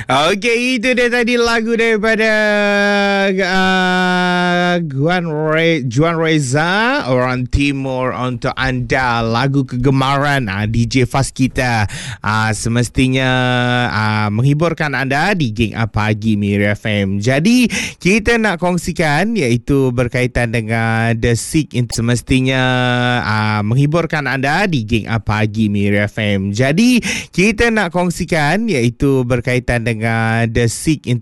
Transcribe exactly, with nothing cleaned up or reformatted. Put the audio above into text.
Okey, itu dia tadi lagu daripada uh, Juan, Re- Juan Reza, Orang Timur, untuk anda. Lagu kegemaran uh, D J Fas kita. Uh, semestinya uh, menghiburkan anda di Geng Pagi Mira F M. Jadi, kita nak kongsikan iaitu berkaitan dengan The Sick. Semestinya uh, menghiburkan anda di Geng Pagi Mira F M. Jadi, kita nak kongsikan iaitu berkaitan dengan The Sick